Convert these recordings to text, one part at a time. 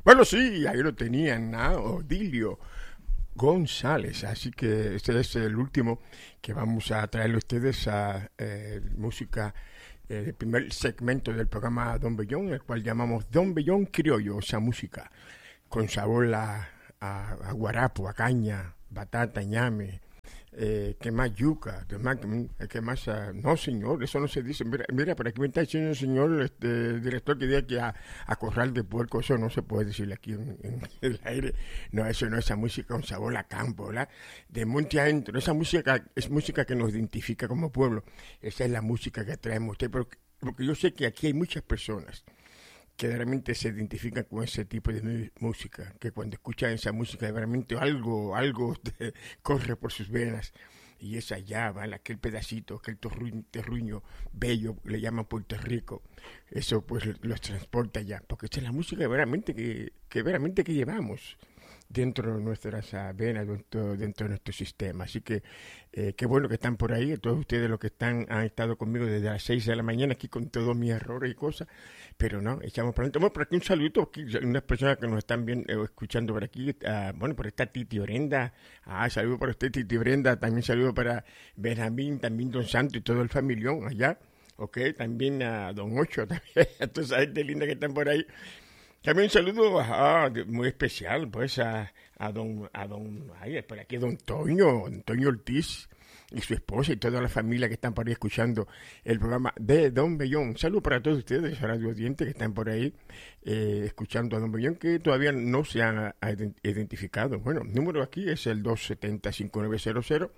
Bueno, sí, ahí lo tenían, ¿no? Odilio González. Así que este es el último que vamos a traerle a ustedes a música del primer segmento del programa Don Bellón, el cual llamamos Don Bellón Criollo, esa música con sabor a guarapo, a caña, batata, ñame, que más yuca, que más, no señor, eso no se dice, mira, por aquí me está diciendo el señor director que diga que a corral de puerco, eso no se puede decirle aquí en el aire, no, eso no, esa música con sabor a campo, ¿verdad? De monte adentro, esa música es música que nos identifica como pueblo, esa es la música que traemos usted, porque yo sé que aquí hay muchas personas que realmente se identifican con ese tipo de música, que cuando escuchan esa música realmente algo corre por sus venas, y es allá, ¿vale? Aquel pedacito, aquel terruño bello, le llaman Puerto Rico, eso pues los transporta allá, porque esa es la música veramente que llevamos dentro de nuestras venas, dentro de nuestro sistema. Así que qué bueno que están por ahí, todos ustedes los que han estado conmigo desde las 6 de la mañana aquí con todos mis errores y cosas, pero no, echamos por adelante. Bueno, por aquí un saludito, aquí unas personas que nos están viendo, escuchando por aquí, bueno, por esta Titi Brenda, saludo para usted Titi Brenda, también saludo para Benjamín, también Don Santo y todo el familión allá, ok, también a Don Ocho, también, a toda esa gente linda que están por ahí. También un saludo muy especial pues a don ay, por aquí don Toño Ortiz y su esposa y toda la familia que están por ahí escuchando el programa de Don Bellón. Un saludo para todos ustedes, radio oyentes que están por ahí escuchando a Don Bellón, que todavía no se han identificado. Bueno, el número aquí es el 270-5900,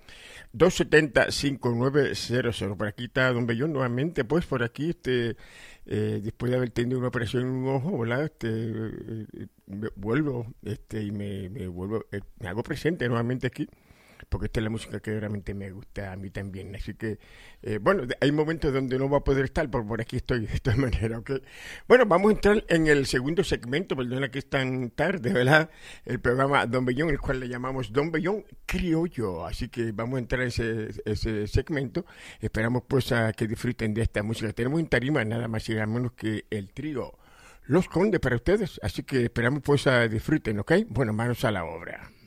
270-5900. Por aquí está Don Bellón nuevamente, pues por aquí después de haber tenido una operación en un ojo, ¿verdad? Vuelvo y me vuelvo, me hago presente nuevamente aquí, porque esta es la música que realmente me gusta a mí también. Así que, bueno, hay momentos donde no va a poder estar, pero por aquí estoy de esta manera, ¿ok? Bueno, vamos a entrar en el segundo segmento, perdona que es tan tarde, ¿verdad? El programa Don Bellón, el cual le llamamos Don Bellón Criollo. Así que vamos a entrar en ese segmento. Esperamos pues a que disfruten de esta música. Tenemos en tarima nada más y nada menos que el trío Los Condes para ustedes. Así que esperamos pues a disfruten, ¿ok? Bueno, manos a la obra.